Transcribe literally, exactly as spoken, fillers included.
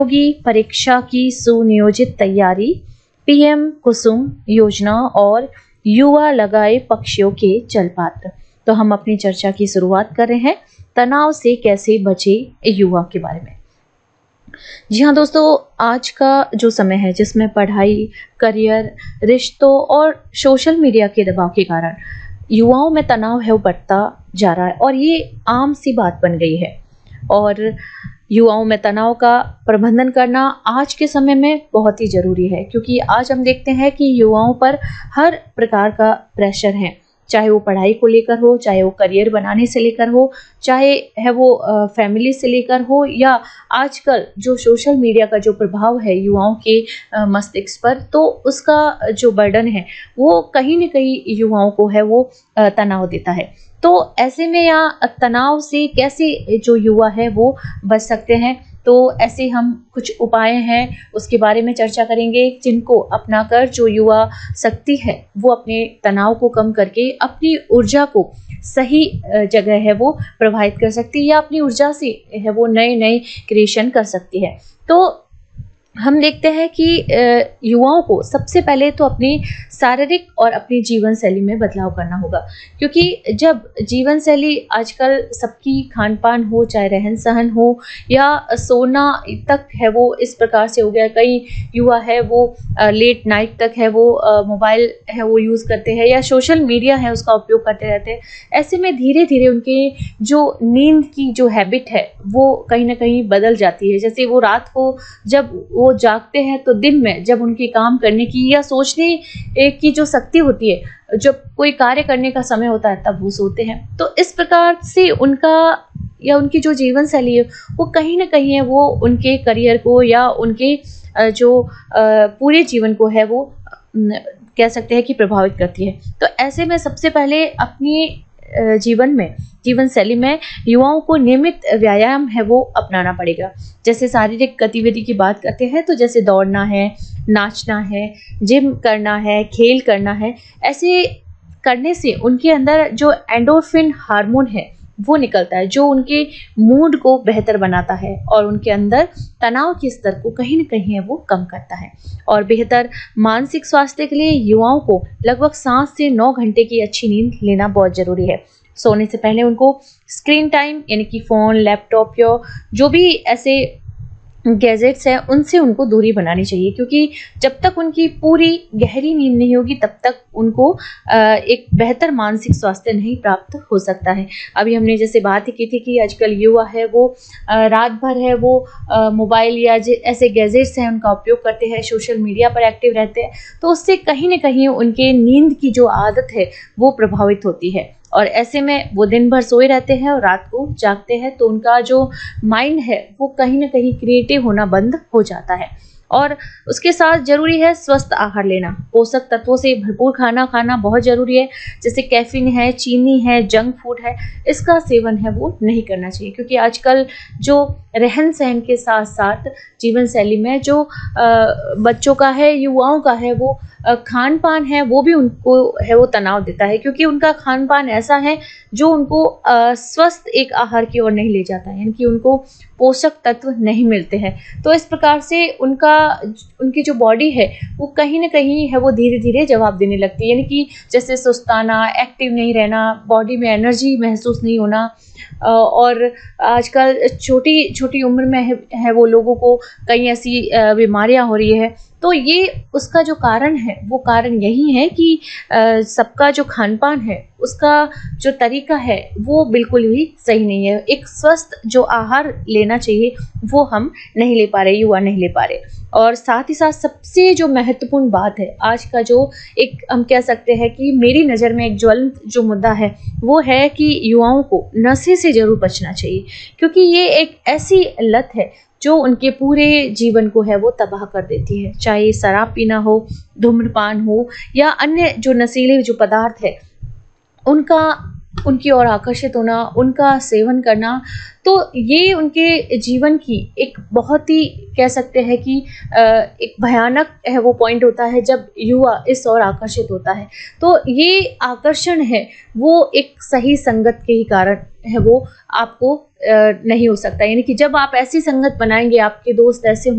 होगी परीक्षा की सुनियोजित तैयारी, पीएम कुसुम योजना और युवा लगाए पक्षियों के जलपात्र। तो हम अपनी चर्चा की शुरुआत कर रहे हैं तनाव से कैसे बचे युवा के बारे में। जी हाँ दोस्तों, आज का जो समय है जिसमें पढ़ाई, करियर, रिश्तों और सोशल मीडिया के दबाव के कारण युवाओं में तनाव है वो बढ़ता जा रहा है और ये आम सी बात बन गई है। और युवाओं में तनाव का प्रबंधन करना आज के समय में बहुत ही ज़रूरी है, क्योंकि आज हम देखते हैं कि युवाओं पर हर प्रकार का प्रेशर है, चाहे वो पढ़ाई को लेकर हो, चाहे वो करियर बनाने से लेकर हो, चाहे है वो फैमिली से लेकर हो, या आजकल जो सोशल मीडिया का जो प्रभाव है युवाओं के मस्तिष्क पर, तो उसका जो बर्डन है वो कहीं न कहीं युवाओं को है वो तनाव देता है। तो ऐसे में या तनाव से कैसे जो युवा है वो बच सकते हैं, तो ऐसे हम कुछ उपाय हैं उसके बारे में चर्चा करेंगे, जिनको अपनाकर जो युवा शक्ति है वो अपने तनाव को कम करके अपनी ऊर्जा को सही जगह है वो प्रभावित कर सकती है, या अपनी ऊर्जा से है वो नए नए क्रिएशन कर सकती है। तो हम देखते हैं कि युवाओं को सबसे पहले तो अपनी शारीरिक और अपनी जीवन शैली में बदलाव करना होगा, क्योंकि जब जीवन शैली आजकल सबकी खान पान हो, चाहे रहन सहन हो या सोना तक है वो इस प्रकार से हो गया। कई युवा है वो लेट नाइट तक है वो मोबाइल है वो यूज़ करते हैं या सोशल मीडिया है उसका उपयोग करते रहते हैं। ऐसे में धीरे धीरे उनके जो नींद की जो हैबिट है वो कहीं ना कहीं बदल जाती है। जैसे वो रात को जब वो जागते हैं तो दिन में जब उनकी काम करने की या सोचने की जो शक्ति होती है, जब कोई कार्य करने का समय होता है, तब वो सोते हैं। तो इस प्रकार से उनका या उनकी जो जीवन शैली है वो कहीं ना कहीं है वो उनके करियर को या उनके जो पूरे जीवन को है वो कह सकते हैं कि प्रभावित करती है। तो ऐसे में सबसे पहले अपनी जीवन में जीवन शैली में युवाओं को नियमित व्यायाम है वो अपनाना पड़ेगा। जैसे शारीरिक गतिविधि की बात करते हैं तो जैसे दौड़ना है, नाचना है, जिम करना है, खेल करना है। ऐसे करने से उनके अंदर जो एंडोर्फिन हार्मोन है वो निकलता है, जो उनके मूड को बेहतर बनाता है और उनके अंदर तनाव के स्तर को कहीं न कहीं है वो कम करता है। और बेहतर मानसिक स्वास्थ्य के लिए युवाओं को लगभग सात से नौ घंटे की अच्छी नींद लेना बहुत ज़रूरी है। सोने से पहले उनको स्क्रीन टाइम यानी कि फ़ोन, लैपटॉप या जो भी ऐसे गैजेट्स हैं उनसे उनको दूरी बनानी चाहिए, क्योंकि जब तक उनकी पूरी गहरी नींद नहीं होगी तब तक उनको एक बेहतर मानसिक स्वास्थ्य नहीं प्राप्त हो सकता है। अभी हमने जैसे बात ही की थी कि आजकल युवा है वो रात भर है वो मोबाइल या ऐसे गैजेट्स हैं उनका उपयोग करते हैं, सोशल मीडिया पर एक्टिव रहते हैं, तो उससे कहीं ना कहीं उनके नींद की जो आदत है वो प्रभावित होती है। और ऐसे में वो दिन भर सोए रहते हैं और रात को जागते हैं, तो उनका जो माइंड है वो कहीं ना कहीं क्रिएटिव होना बंद हो जाता है। और उसके साथ ज़रूरी है स्वस्थ आहार लेना, पोषक तत्वों से भरपूर खाना खाना बहुत ज़रूरी है। जैसे कैफीन है, चीनी है, जंक फूड है, इसका सेवन है वो नहीं करना चाहिए, क्योंकि आजकल जो रहन सहन के साथ साथ जीवन शैली में जो बच्चों का है, युवाओं का है, वो खान पान है वो भी उनको है वो तनाव देता है, क्योंकि उनका खान पान ऐसा है जो उनको स्वस्थ एक आहार की ओर नहीं ले जाता है, यानी कि उनको पोषक तत्व नहीं मिलते हैं। तो इस प्रकार से उनका उनकी जो बॉडी है वो कहीं ना कहीं है वो धीरे धीरे जवाब देने लगती है, यानी कि जैसे सुस्ताना, एक्टिव नहीं रहना, बॉडी में एनर्जी महसूस नहीं होना। और आजकल छोटी छोटी उम्र में है, है वो लोगों को कई ऐसी बीमारियां हो रही है। तो ये उसका जो कारण है वो कारण यही है कि सबका जो खान पान है उसका जो तरीका है वो बिल्कुल भी सही नहीं है। एक स्वस्थ जो आहार लेना चाहिए वो हम नहीं ले पा रहे, युवा नहीं ले पा रहे। और साथ ही साथ सबसे जो महत्वपूर्ण बात है आज का, जो एक हम कह सकते हैं कि मेरी नज़र में एक ज्वलंत जो मुद्दा है वो है कि युवाओं को नशे से ज़रूर बचना चाहिए, क्योंकि ये एक ऐसी लत है जो उनके पूरे जीवन को है वो तबाह कर देती है। चाहे शराब पीना हो, धूम्रपान हो या अन्य जो नशीले जो पदार्थ है उनका उनकी ओर आकर्षित होना, उनका सेवन करना, तो ये उनके जीवन की एक बहुत ही कह सकते हैं कि अ, एक भयानक है वो पॉइंट होता है जब युवा इस ओर आकर्षित होता है। तो ये आकर्षण है वो एक सही संगत के ही कारण है, वो आपको अ, नहीं हो सकता। यानी कि जब आप ऐसी संगत बनाएँगे, आपके दोस्त ऐसे